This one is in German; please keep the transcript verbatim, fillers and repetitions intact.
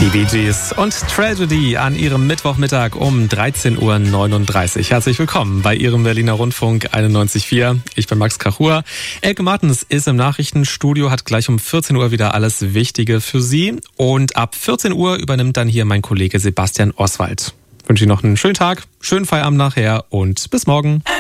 Die Bee Gees und Tragedy an ihrem Mittwochmittag um dreizehn Uhr neununddreißig. Herzlich willkommen bei Ihrem Berliner Rundfunk einundneunzig Komma vier. Ich bin Max Kachur. Elke Martens ist im Nachrichtenstudio, hat gleich um vierzehn Uhr wieder alles Wichtige für Sie. Und ab vierzehn Uhr übernimmt dann hier mein Kollege Sebastian Oswald. Ich wünsche Ihnen noch einen schönen Tag, schönen Feierabend nachher und bis morgen.